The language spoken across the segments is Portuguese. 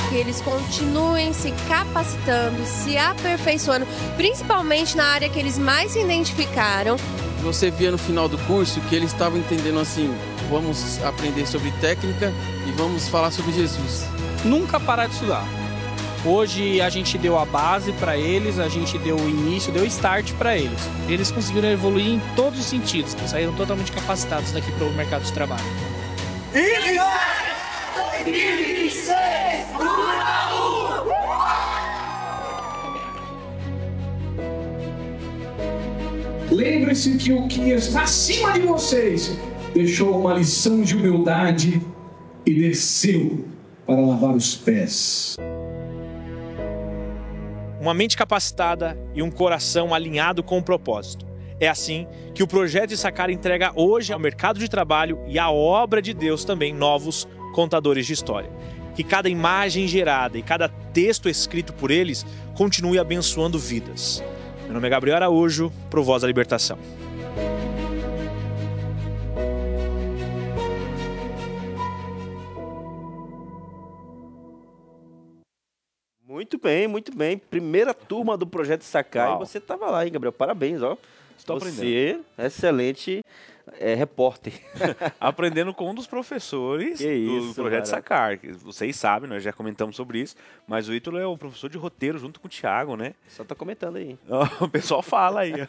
que eles continuem se capacitando, se aperfeiçoando, principalmente na área que eles mais se identificaram. Você via no final do curso que eles estavam entendendo assim, vamos aprender sobre técnica e vamos falar sobre Jesus. Nunca parar de estudar. Hoje a gente deu a base para eles, a gente deu o início, deu o start para eles. Eles conseguiram evoluir em todos os sentidos, saíram totalmente capacitados daqui para o mercado de trabalho. Lembre-se que o que está acima de vocês deixou uma lição de humildade e desceu para lavar os pés. Uma mente capacitada e um coração alinhado com o propósito. É assim que o Projeto Issachar entrega hoje ao mercado de trabalho e à obra de Deus também novos contadores de história. Que cada imagem gerada e cada texto escrito por eles continue abençoando vidas. Meu nome é Gabriel Araújo, pro Voz da Libertação. Muito bem, muito bem. Primeira turma do Projeto Issachar e você estava lá, hein, Gabriel? Parabéns, ó. Estou aprendendo. Você, excelente repórter. Aprendendo com um dos professores do Projeto Issachar. Vocês sabem, nós já comentamos sobre isso, mas o Ítalo é o professor de roteiro junto com o Thiago, né? Só tá comentando aí. O pessoal fala aí.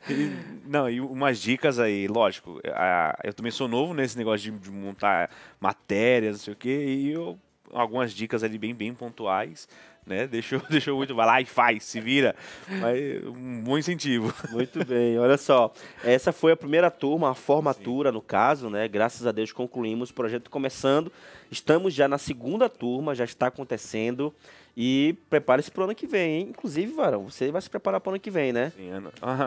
E umas dicas aí, lógico. Eu também sou novo nesse negócio de montar matérias, não sei o quê, e algumas dicas ali bem pontuais. Né? Deixou muito, vai lá e faz, se vira. Mas um bom incentivo. Muito bem, olha só. Essa foi a primeira turma, a formatura, no caso, né? Graças a Deus concluímos o projeto começando. Estamos já na segunda turma, já está acontecendo. E prepare-se para o ano que vem, hein? Inclusive, Varão, você vai se preparar para o ano que vem, né? Sim,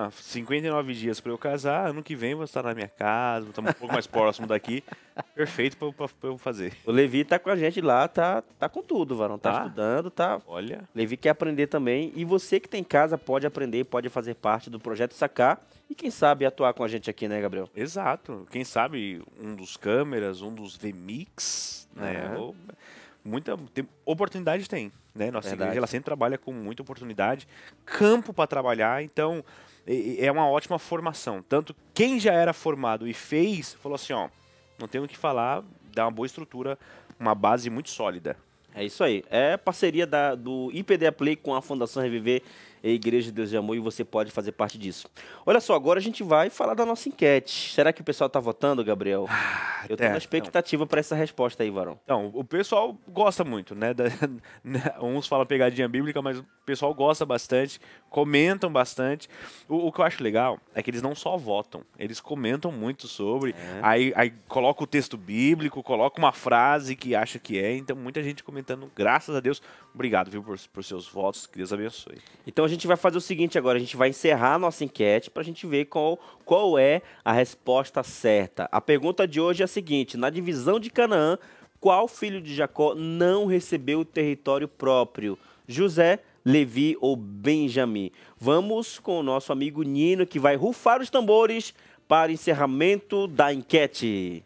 59 dias para eu casar, ano que vem eu vou estar na minha casa, vou estar um pouco mais próximo daqui. Perfeito para eu fazer. O Levi tá com a gente lá, tá com tudo, Varão. Tá estudando, tá. Olha. Levi quer aprender também. E você que tem em casa pode aprender, pode fazer parte do Projeto Issachar. E quem sabe atuar com a gente aqui, né, Gabriel? Exato. Quem sabe um dos câmeras, um dos VMix, né? Muita oportunidade tem, né? Nossa igreja ela sempre trabalha com muita oportunidade, campo para trabalhar, então é uma ótima formação. Tanto quem já era formado e fez, falou assim, ó, não tenho o que falar, dá uma boa estrutura, uma base muito sólida. É isso aí. É parceria do IPDA Play com a Fundação Reviver e Igreja de Deus de Amor, e você pode fazer parte disso. Olha só, agora a gente vai falar da nossa enquete. Será que o pessoal tá votando, Gabriel? Eu tô na expectativa para essa resposta aí, Varão. Então, o pessoal gosta muito, né? Uns falam pegadinha bíblica, mas o pessoal gosta bastante, comentam bastante. O que eu acho legal é que eles não só votam, eles comentam muito sobre, aí coloca o texto bíblico, coloca uma frase que acha que é, então muita gente comentando, graças a Deus. Obrigado, viu, por seus votos, que Deus abençoe. Então a gente vai fazer o seguinte agora, a gente vai encerrar a nossa enquete para a gente ver qual é a resposta certa. A pergunta de hoje é a seguinte: na divisão de Canaã, qual filho de Jacó não recebeu o território próprio? José, Levi ou Benjamim? Vamos com o nosso amigo Nino, que vai rufar os tambores para o encerramento da enquete.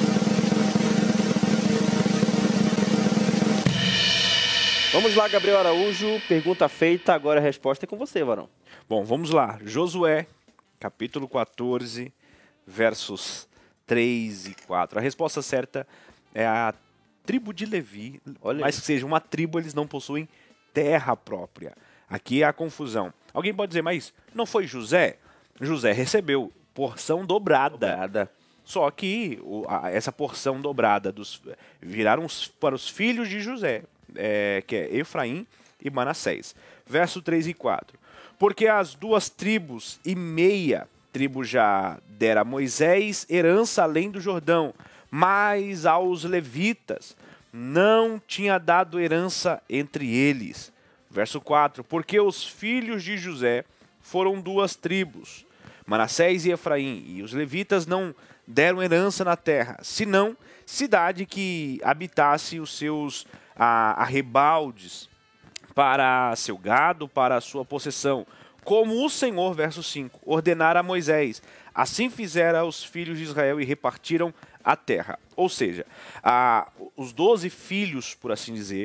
Vamos lá, Gabriel Araújo, pergunta feita, agora a resposta é com você, Varão. Bom, vamos lá. Josué, capítulo 14, versos 3 e 4. A resposta certa é a tribo de Levi. Mas que seja uma tribo, eles não possuem terra própria. Aqui é a confusão. Alguém pode dizer, mas não foi José? José recebeu porção dobrada. Só que essa porção dobrada viraram para os filhos de José. Que é Efraim e Manassés. Verso 3 e 4. Porque as 2,5 tribos já dera a Moisés herança além do Jordão, mas aos levitas não tinha dado herança entre eles. Verso 4. Porque os filhos de José foram 2 tribos, Manassés e Efraim, e os levitas não deram herança na terra, senão cidade que habitasse os seus arrebaldes para seu gado, para a sua possessão, como o Senhor, verso 5, ordenara a Moisés. Assim fizeram os filhos de Israel e repartiram a terra. Ou seja, os 12 filhos, por assim dizer,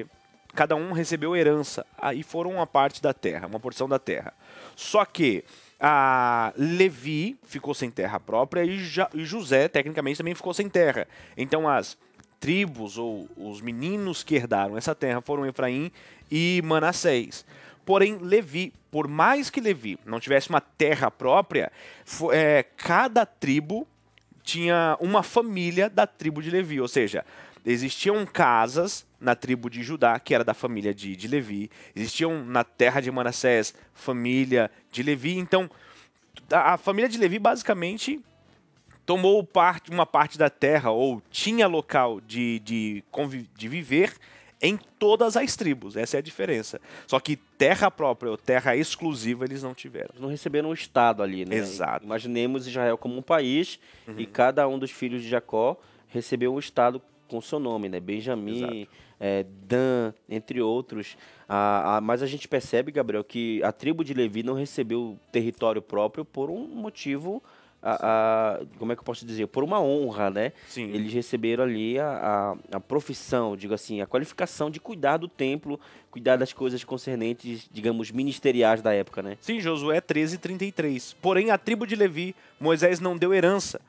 cada um recebeu herança, aí foram uma parte da terra, uma porção da terra. Só que a Levi ficou sem terra própria e José, tecnicamente, também ficou sem terra. Então as tribos ou os meninos que herdaram essa terra foram Efraim e Manassés. Porém, Levi, por mais que Levi não tivesse uma terra própria, cada tribo tinha uma família da tribo de Levi, ou seja, existiam casas na tribo de Judá, que era da família de Levi, existiam na terra de Manassés, família de Levi. Então, a família de Levi basicamente tomou uma parte da terra, ou tinha local de viver em todas as tribos. Essa é a diferença. Só que terra própria ou terra exclusiva eles não tiveram. Não receberam um estado ali, né? Exato. Imaginemos Israel como um país e cada um dos filhos de Jacó recebeu um estado com seu nome, né? Benjamim, Dan, entre outros. Mas a gente percebe, Gabriel, que a tribo de Levi não recebeu território próprio por um motivo... como é que eu posso dizer? Por uma honra, né? Sim. Eles receberam ali a profissão, digo assim, a qualificação de cuidar do templo, cuidar das coisas concernentes, digamos, ministeriais da época, né? Sim, Josué 13:33. Porém, a tribo de Levi, Moisés não deu herança,